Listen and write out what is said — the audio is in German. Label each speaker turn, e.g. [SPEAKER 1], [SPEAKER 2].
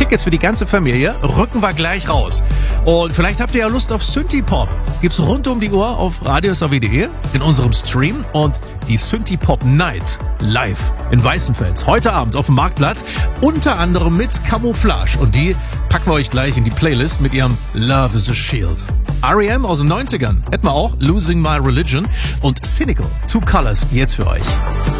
[SPEAKER 1] Tickets für die ganze Familie rücken wir gleich raus. Und vielleicht habt ihr ja Lust auf Synthie-Pop. Gibt's rund um die Uhr auf radiosw.de in unserem Stream und die Synthie-Pop Night live in Weißenfels. Heute Abend auf dem Marktplatz, unter anderem mit Camouflage. Und die packen wir euch gleich in die Playlist mit ihrem Love is a Shield. R.E.M. aus den 90ern hätten wir auch, Losing My Religion und Cynical, Two Colors jetzt für euch.